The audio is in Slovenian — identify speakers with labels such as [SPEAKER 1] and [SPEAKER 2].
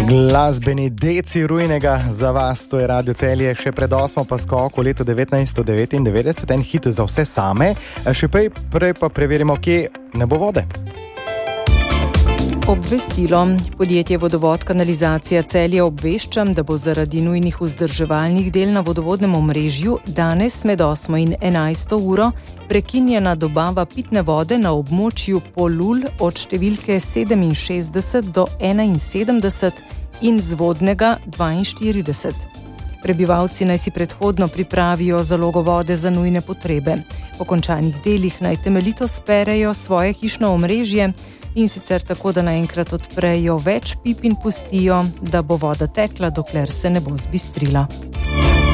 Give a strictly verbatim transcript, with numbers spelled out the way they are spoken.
[SPEAKER 1] Glasbeni deci rujnega za vas, to je Radio Celje, še pred osmo pa skok v letu devetnajststo devetindevetdeset, en hit za vse same, še prej, prej pa preverimo, kje ne bo vode.
[SPEAKER 2] Obvestilo. Podjetje Vodovod kanalizacija Celje obveščam, da bo zaradi nujnih vzdrževalnih del na vodovodnem omrežju danes med osmo in enajsto uro prekinjena dobava pitne vode na območju Polul od številke sedeminšestdeset do enainsedemdeset in zvodnega dvainštirideset. Prebivalci naj si predhodno pripravijo zalogo vode za nujne potrebe. Po končanih delih naj temeljito sperejo svoje hišno omrežje in sicer tako, da naenkrat odprejo več pip in pustijo, da bo voda tekla, dokler se ne bo zbistrila.